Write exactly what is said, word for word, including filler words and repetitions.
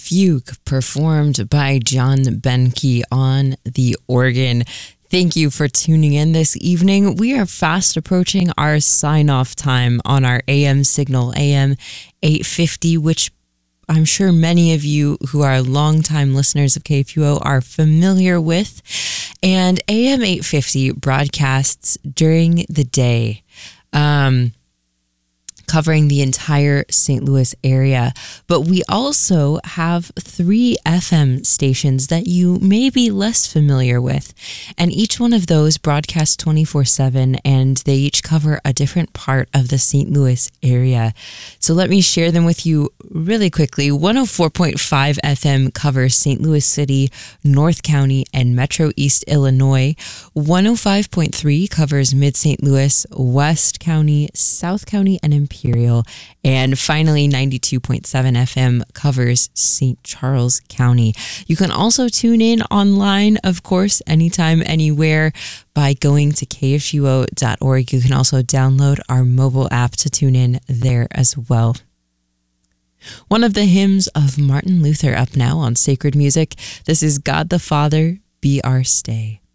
Fugue, performed by John Benke on the organ. Thank you for tuning in this evening. We are fast approaching our sign-off time on our A M signal, A M eight fifty, which I'm sure many of you who are longtime listeners of K F U O are familiar with. And A M eight fifty broadcasts during the day, um, covering the entire Saint Louis area. But we also have three F M stations that you may be less familiar with. And each one of those broadcasts twenty-four seven, and they each cover a different part of the Saint Louis area. So let me share them with you really quickly. one oh four point five F M covers Saint Louis City, North County, and Metro East Illinois. one oh five point three covers Mid-Saint Louis, West County, South County, and Imperial. Imperial. And finally, ninety-two point seven F M covers Saint Charles County. You can also tune in online, of course, anytime, anywhere by going to K F U O dot org. You can also download our mobile app to tune in there as well. One of the hymns of Martin Luther up now on Sacred Music. This is God the Father, Be Our Stay.